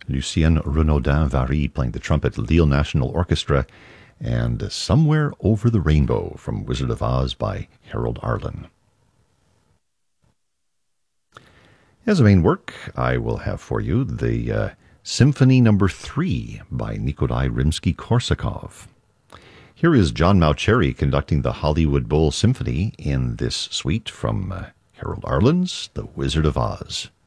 Lucien Renaudin-Vary playing the trumpet, Lille National Orchestra, and Somewhere Over the Rainbow from Wizard of Oz by Harold Arlen. As a main work, I will have for you the Symphony No. 3 by Nikolai Rimsky-Korsakov. Here is John Mauceri conducting the Hollywood Bowl Symphony in this suite from Harold Arlen's The Wizard of Oz.